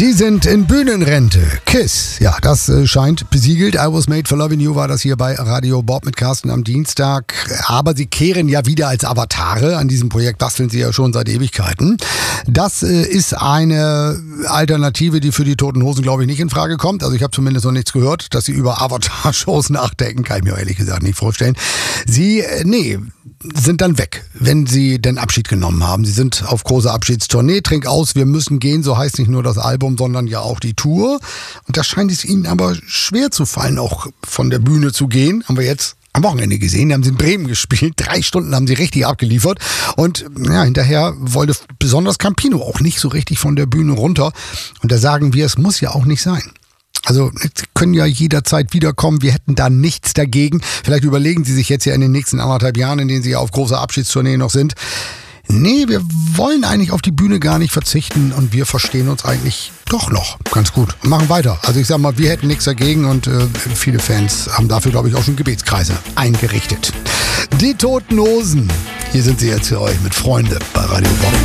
Sie sind in Bühnenrente. KISS. Ja, das scheint besiegelt. I Was Made for Loving You war das hier bei Radio Bob mit Carsten am Dienstag. Aber sie kehren ja wieder als Avatare. An diesem Projekt basteln sie ja schon seit Ewigkeiten. Das ist eine Alternative, die für die Toten Hosen, glaube ich, nicht in Frage kommt. Also ich habe zumindest noch nichts gehört, dass sie über Avatar-Shows nachdenken. Kann ich mir ehrlich gesagt nicht vorstellen. Sie, sind dann weg, wenn sie den Abschied genommen haben. Sie sind auf großer Abschiedstournee. Trink aus, wir müssen gehen. So heißt nicht nur das Album, sondern ja auch die Tour. Und da scheint es ihnen aber schwer zu fallen, auch von der Bühne zu gehen. Haben wir jetzt am Wochenende gesehen. Da haben sie in Bremen gespielt. 3 Stunden haben sie richtig abgeliefert. Und ja, hinterher wollte besonders Campino auch nicht so richtig von der Bühne runter. Und da sagen wir, es muss ja auch nicht sein. Also, sie können ja jederzeit wiederkommen. Wir hätten da nichts dagegen. Vielleicht überlegen sie sich jetzt ja in den nächsten 1,5 Jahren, in denen sie ja auf großer Abschiedstournee noch sind. Nee, wir wollen eigentlich auf die Bühne gar nicht verzichten und wir verstehen uns eigentlich doch noch ganz gut und machen weiter. Also ich sag mal, wir hätten nichts dagegen und viele Fans haben dafür, glaube ich, auch schon Gebetskreise eingerichtet. Die Toten Hosen. Hier sind sie jetzt für euch mit Freunde bei Radio Bob.